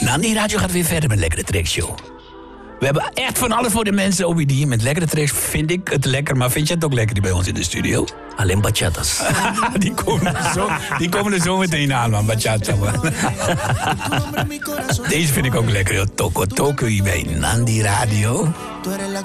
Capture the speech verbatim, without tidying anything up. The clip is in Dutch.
Nandi Radio gaat weer verder met lekkere tracks, joh. We hebben echt van alles voor de mensen, O B D. Met lekkere tracks vind ik het lekker. Maar vind je het ook lekker die bij ons in de studio? Alleen bachatas. die, komen er zo, die komen er zo meteen aan, man. Bachata, man. Deze vind ik ook lekker, joh. Toko Toko hier bij Nandi Radio.